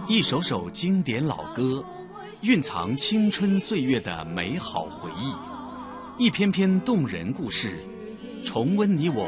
一首首经典老歌，蕴藏青春岁月的美好回忆；一篇篇动人故事，重温你我